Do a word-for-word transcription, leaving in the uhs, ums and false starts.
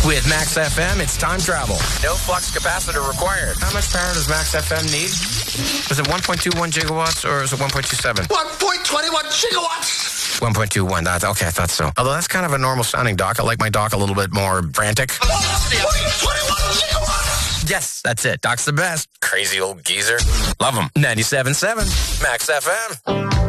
With Max F M, it's time travel. No flux capacitor required. How much power does Max F M need? Is it one point two one gigawatts or is it one point two seven? one point two one gigawatts! one point two one, that's okay, I thought so. Although that's kind of a normal sounding dock. I like my dock a little bit more frantic. one point two one gigawatts! Yes, that's it. Doc's the best. Crazy old geezer. Love him. ninety-seven point seven Max F M.